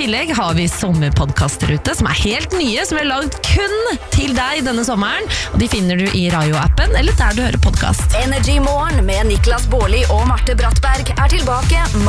tillegg har vi sommerpodcaster ute som helt nye, som vi har laget kun til deg denne sommeren. Og de finner du i Radio-appen, eller der du hører podcast. Energy Morgen med Niklas Baarli og Marte Brattberg tilbake